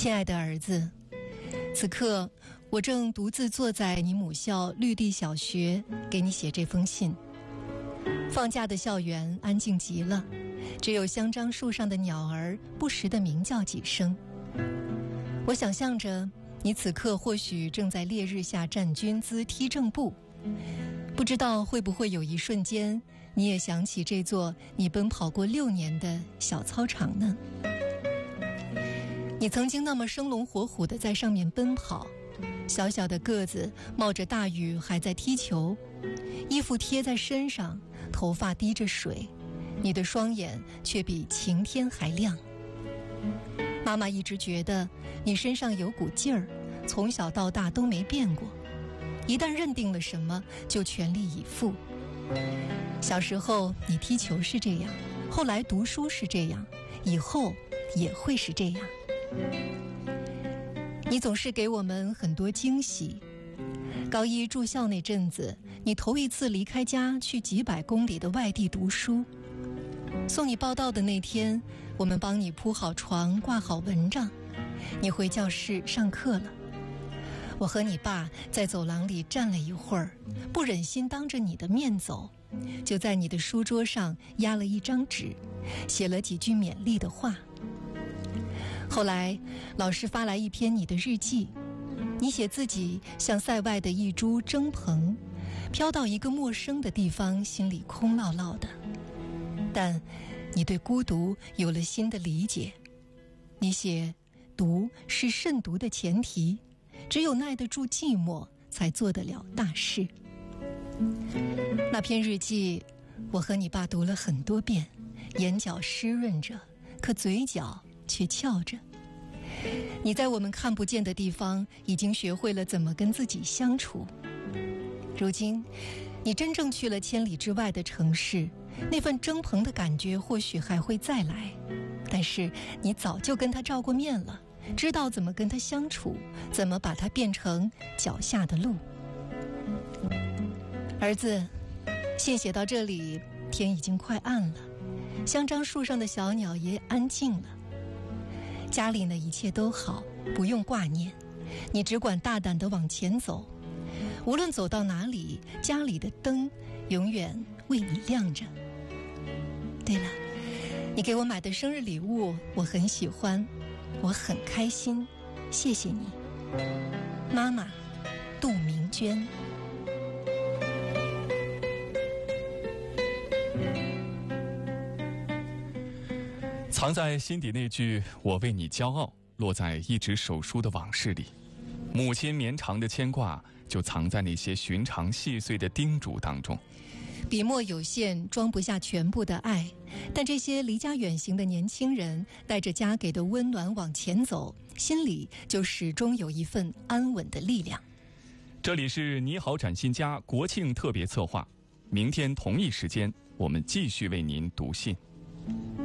亲爱的儿子，此刻我正独自坐在你母校绿地小学，给你写这封信。放假的校园安静极了，只有香樟树上的鸟儿不时地鸣叫几声。我想象着你此刻或许正在烈日下站军姿踢正步，不知道会不会有一瞬间，你也想起这座你奔跑过6年的小操场呢？你曾经那么生龙活虎地在上面奔跑，小小的个子冒着大雨还在踢球，衣服贴在身上，头发滴着水，你的双眼却比晴天还亮。妈妈一直觉得你身上有股劲儿，从小到大都没变过，一旦认定了什么就全力以赴。小时候你踢球是这样，后来读书是这样，以后也会是这样。你总是给我们很多惊喜。高一住校那阵子，你头一次离开家去几百公里的外地读书。送你报到的那天，我们帮你铺好床，挂好蚊帐，你回教室上课了。我和你爸在走廊里站了一会儿，不忍心当着你的面走，就在你的书桌上压了一张纸，写了几句勉励的话。后来老师发来一篇你的日记，你写自己像塞外的一株蒸蓬，飘到一个陌生的地方，心里空落落的。但你对孤独有了新的理解，你写读是慎独的前提，只有耐得住寂寞，才做得了大事。那篇日记我和你爸读了很多遍，眼角湿润着，可嘴角却翘着。你在我们看不见的地方已经学会了怎么跟自己相处。如今你真正去了千里之外的城市，那份蒸蓬的感觉或许还会再来，但是你早就跟他照过面了，知道怎么跟他相处，怎么把它变成脚下的路。儿子，信写到这里，天已经快暗了，香樟树上的小鸟也安静了。家里呢，一切都好，不用挂念，你只管大胆地往前走，无论走到哪里，家里的灯永远为你亮着。对了，你给我买的生日礼物我很喜欢，我很开心，谢谢你。妈妈，杜明娟。 藏在心底那句我为你骄傲，落在一纸手书的往事里。母亲绵长的牵挂就藏在那些寻常细碎的叮嘱当中。 笔墨有限，装不下全部的爱，但这些离家远行的年轻人带着家给的温暖往前走，心里就始终有一份安稳的力量。 这里是你好展新家国庆特别策划，明天同一时间我们继续为您读信。